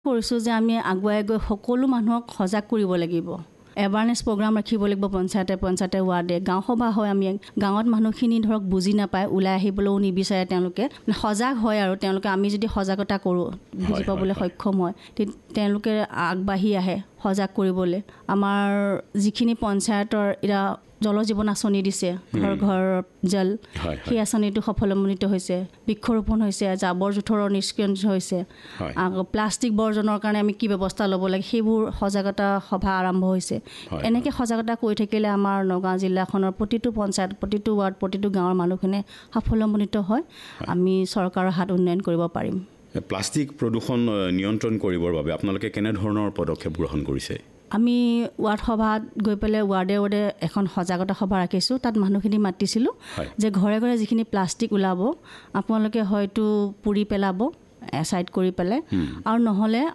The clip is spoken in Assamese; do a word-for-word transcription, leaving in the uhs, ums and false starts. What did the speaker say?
কৰিছোঁ যে আমি আগুৱাই গৈ সকলো মানুহক সজাগ কৰিব লাগিব। এৱাৰনেছ প্ৰগ্ৰাম ৰাখিব লাগিব পঞ্চায়তে পঞ্চায়তে ৱাৰ্ডে। গাঁও সভা হয়, আমি গাঁৱত মানুহখিনি ধৰক বুজি নাপায়, ওলাই আহিবলৈও নিবিচাৰে, তেওঁলোকে সজাগ হয় আৰু তেওঁলোকে আমি যদি সজাগতা কৰোঁ, বুজি পাবলৈ সক্ষম হয়, তেওঁলোকে আগবাঢ়ি আহে সজাগ কৰিবলৈ। আমাৰ যিখিনি পঞ্চায়তৰ এতিয়া জল জীৱন আঁচনি দিছে, ঘৰ ঘৰ জল, সেই আঁচনিটো সফলমণ্ডিত হৈছে, বৃক্ষৰোপণ হৈছে, জাবৰ জোঁথৰৰ নিষ্ক্ৰিয়ণ হৈছে, আকৌ প্লাষ্টিক বৰ্জনৰ কাৰণে আমি কি ব্যৱস্থা ল'ব লাগে সেইবোৰ সজাগতা সভা আৰম্ভ হৈছে। এনেকৈ সজাগতা কৰি থাকিলে আমাৰ নগাঁও জিলাখনৰ প্ৰতিটো পঞ্চায়ত, প্ৰতিটো ৱাৰ্ড, প্ৰতিটো গাঁৱৰ মানুহখিনি সাফল্যমণ্ডিত হয়, আমি চৰকাৰৰ হাত উন্নয়ন কৰিব পাৰিম। প্লাষ্টিক প্ৰদূষণ নিয়ন্ত্ৰণ কৰিবৰ বাবে আপোনালোকে কেনেধৰণৰ পদক্ষেপ গ্ৰহণ কৰিছে? আমি ৱাৰ্ড সভাত গৈ পেলাই ৱাৰ্ডে ৱাৰ্ডে এখন সজাগতা সভা ৰাখিছোঁ। তাত মানুহখিনি মাতিছিলোঁ যে ঘৰে ঘৰে যিখিনি প্লাষ্টিক ওলাব আপোনালোকে হয়তো পুৰি পেলাব, এছাইড কৰি পেলাই, আৰু নহ'লে